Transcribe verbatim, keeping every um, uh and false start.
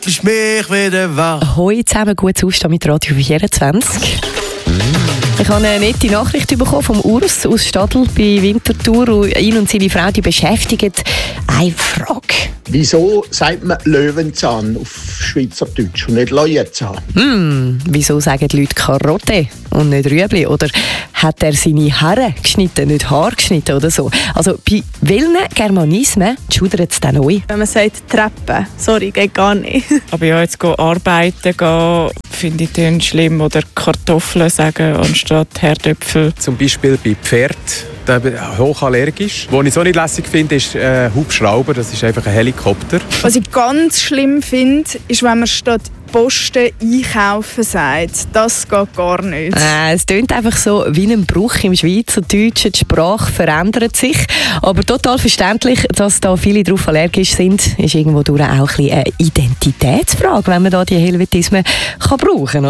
ist mich wieder wach. Ahoi zusammen, gutes Aufstehen mit Radio vierundzwanzig. Ich habe eine nette Nachricht bekommen vom Urs aus Stadl bei Winterthur. Und ihn und seine Frau die beschäftigen eine Frage. Wieso sagt man Löwenzahn auf Schweizerdeutsch und nicht Löwenzahn? Hm, wieso sagen die Leute Karotte und nicht Rüebli? Oder hat er seine Haare geschnitten, nicht Haar geschnitten oder so? Also bei welchen Germanismen schudert es dann neu? Wenn man sagt Treppe, sorry, geht gar nicht. Aber ja, jetzt go arbeiten gehen, finde ich dann schlimm. Oder Kartoffeln sagen anstatt Herdöpfel. Zum Beispiel bei Pferd, da bin ich hochallergisch. Was ich so nicht lässig finde, ist äh, Hubschrauber, das ist einfach ein Helikopter. Was ich ganz schlimm finde, ist, wenn man statt Posten einkaufen sagt. Das geht gar nicht. Äh, es klingt einfach so wie ein Bruch im Schweizerdeutschen. Die Sprache verändert sich. Aber total verständlich, dass da viele darauf allergisch sind, ist irgendwo durch auch ein bisschen eine Identitätsfrage, wenn man da die Helvetismen kann brauchen kann.